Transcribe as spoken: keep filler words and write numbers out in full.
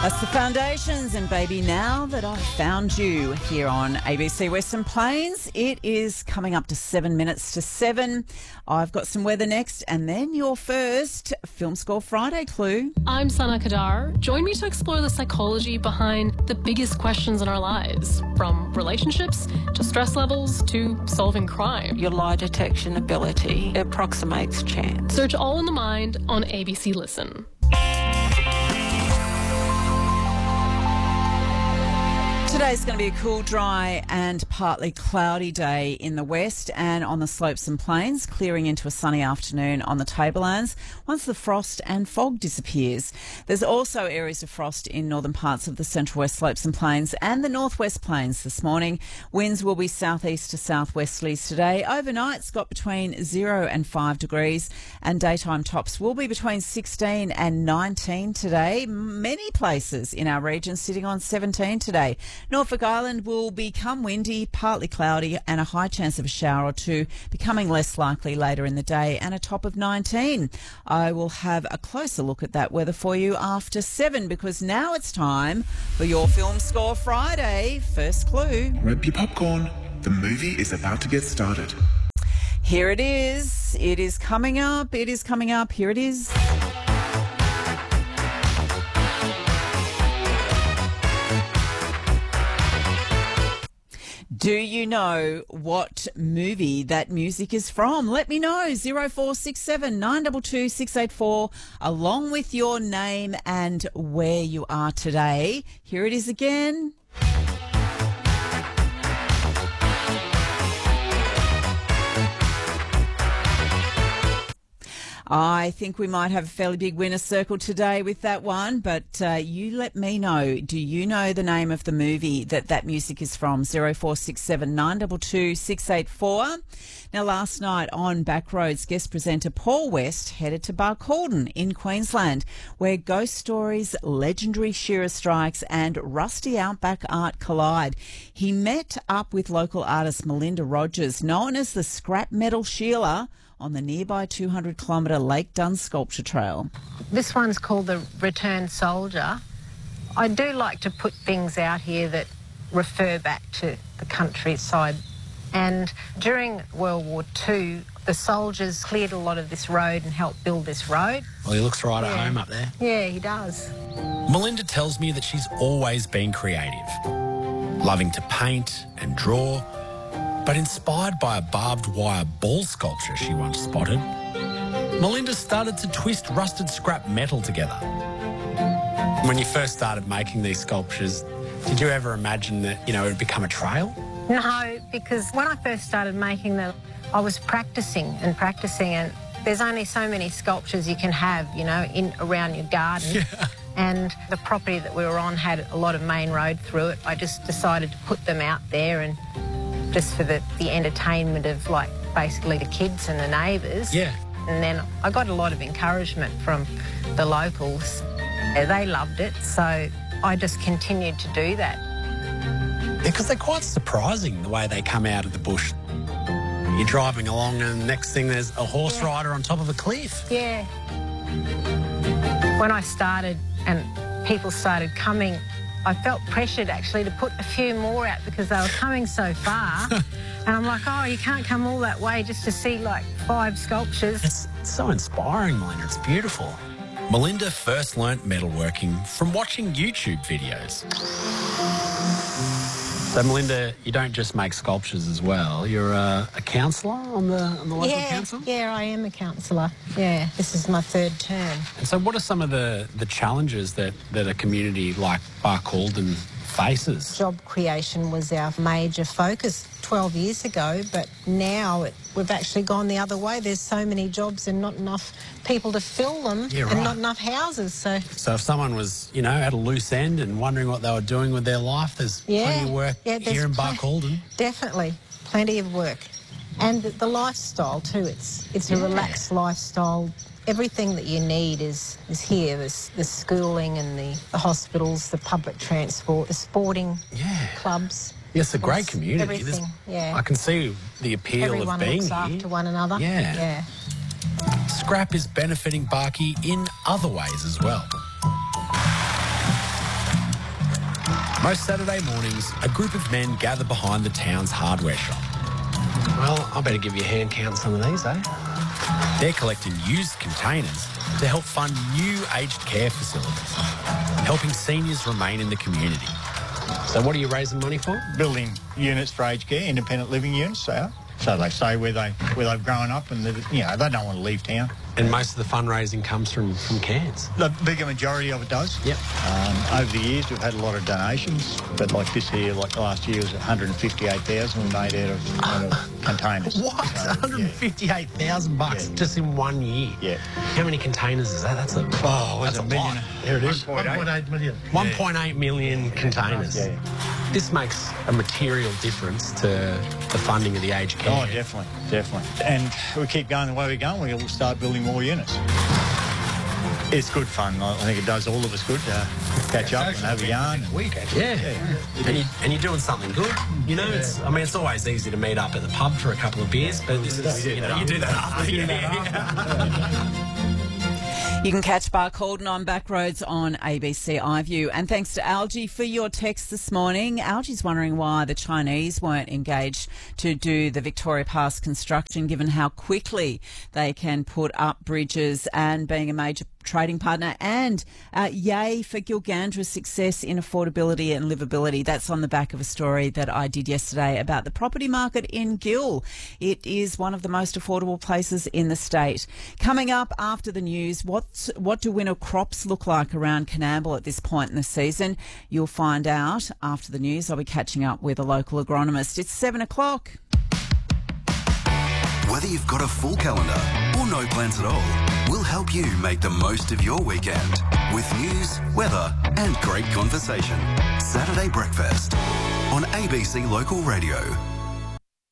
That's the Foundations and Baby Now That I've Found You here on A B C Western Plains. It is coming up to seven minutes to seven. I've got some weather next and then your first Film Score Friday clue. I'm Sana Kadar. Join me to explore the psychology behind the biggest questions in our lives, from relationships to stress levels to solving crime. Your lie detection ability approximates chance. Search All in the Mind on A B C Listen. Today's going to be a cool, dry and partly cloudy day in the west and on the slopes and plains, clearing into a sunny afternoon on the tablelands once the frost and fog disappears. There's also areas of frost in northern parts of the central west slopes and plains and the northwest plains this morning. Winds will be southeast to southwesterlies today. Overnight's got between zero and five degrees and daytime tops will be between sixteen and nineteen today. Many places in our region sitting on seventeen today. Norfolk Island will become windy, partly cloudy and a high chance of a shower or two, becoming less likely later in the day and a top of nineteen. I will have a closer look at that weather for you after seven because now it's time for your Film Score Friday. First clue. Grab your popcorn. The movie is about to get started. Here it is. It is coming up. It is coming up. Here it is. Do you know what movie that music is from? Let me know. zero four six seven nine two two six eight four along with your name and where you are today. Here it is again. I think we might have a fairly big winner circle today with that one, but uh, you let me know. Do you know the name of the movie that that music is from? zero four six seven nine two two six eight four. Now, last night on Backroads, guest presenter Paul West headed to Barcaldine in Queensland, where ghost stories, legendary shearer strikes and rusty outback art collide. He met up with local artist Melinda Rogers, known as the Scrap Metal Shearer, on the nearby two hundred kilometre Lake Dunn Sculpture Trail. This one's called the Returned Soldier. I do like to put things out here that refer back to the countryside. And during World War Two, the soldiers cleared a lot of this road and helped build this road. Well, he looks right Yeah. at home up there. Yeah, he does. Melinda tells me that she's always been creative, loving to paint and draw, but inspired by a barbed wire ball sculpture she once spotted, Melinda started to twist rusted scrap metal together. When you first started making these sculptures, did you ever imagine that, you know, it would become a trail? No, because when I first started making them, I was practicing and practicing, and there's only so many sculptures you can have, you know, in around your garden. Yeah. And the property that we were on had a lot of main road through it. I just decided to put them out there and just for the, the entertainment of, like, basically the kids and the neighbours. Yeah. And then I got a lot of encouragement from the locals. They loved it, so I just continued to do that. Because they're quite surprising, the way they come out of the bush. You're driving along and next thing there's a horse Yeah. rider on top of a cliff. Yeah. When I started and people started coming, I felt pressured actually to put a few more out because they were coming so far. And I'm like, oh, you can't come all that way just to see like five sculptures. It's so inspiring, Melinda. It's beautiful. Melinda first learnt metalworking from watching YouTube videos. So, Melinda, you don't just make sculptures as well. You're a, a counsellor on the, on the local yeah, council? Yeah, I am a counsellor. Yeah, this is my third term. And so what are some of the, the challenges that, that a community like Barcaldine faces? Job creation was our major focus twelve years ago, but now it, we've actually gone the other way. There's so many jobs and not enough people to fill them, Yeah, and right. not enough houses. So So if someone was, you know, at a loose end and wondering what they were doing with their life, there's yeah, plenty of work yeah, there's here in pl- Barcaldine. Definitely, plenty of work, and the, the lifestyle too. It's it's a Yeah. relaxed lifestyle. Everything that you need is is here. There's the schooling and the, the hospitals, the public transport, the sporting Yeah. clubs. Yes, it's a great There's community. There's- Everything, yeah. I can see the appeal Everyone of being looks here. after one another. Yeah. Yeah. Scrap is benefiting Barkey in other ways as well. Most Saturday mornings, a group of men gather behind the town's hardware shop. Well, I better give you a hand count some of these, eh? They're collecting used containers to help fund new aged care facilities, helping seniors remain in the community. So what are you raising money for? Building units for aged care, independent living units, so, so they stay where, they, where they've grown up and, you know, they don't want to leave town. And most of the fundraising comes from, from Cairns? The bigger majority of it does. Yep. Um, over the years, we've had a lot of donations, but like this year, like last year was one hundred fifty-eight thousand we made out of, out of containers. What? So, one hundred fifty-eight thousand bucks Yeah. just in one year? Yeah. How many containers is that? That's a, Oh, that's a a million. lot. There it is. one point eight million. one point eight million containers. Yeah. This makes a material difference to the funding of the aged care. Oh, definitely, definitely. And we keep going the way we're going, we'll start building more units. It's good fun. I think it does all of us good to catch up and have a yarn. And, Week, actually. Yeah, yeah. and, you, and you're doing something good. You know, it's. I mean, it's always easy to meet up at the pub for a couple of beers, but this is, you know, you do that after. Yeah. You can catch Bar Calden on Backroads on A B C iView. And thanks to Algie for your text this morning. Algie's wondering why the Chinese weren't engaged to do the Victoria Pass construction, given how quickly they can put up bridges and being a major trading partner, and uh, yay for Gilgandra's success in affordability and livability. That's on the back of a story that I did yesterday about the property market in Gil. It is one of the most affordable places in the state. Coming up after the news, what what do winter crops look like around Coonamble at this point in the season? You'll find out after the news. I'll be catching up with a local agronomist. It's seven o'clock. Whether you've got a full calendar or no plans at all, we'll help you make the most of your weekend with news, weather and great conversation. Saturday Breakfast on A B C Local Radio.